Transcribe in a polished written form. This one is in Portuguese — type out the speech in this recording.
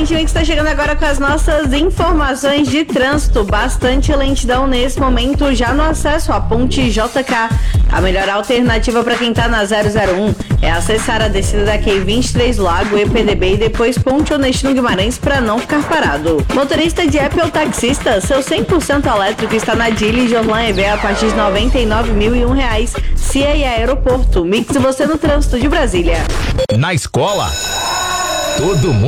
Gente Mix está chegando agora com as nossas informações de trânsito. Bastante lentidão nesse momento já no acesso à Ponte JK. A melhor alternativa para quem tá na 001 é acessar a descida da Q23 Lago EPDB e depois Ponte Onestino Guimarães para não ficar parado. Motorista de app ou taxista, seu 100% elétrico está na Dili de Orlã EV a partir de R$ 99.001. CIA e Aeroporto. Mix e você no trânsito de Brasília. Na escola, todo mundo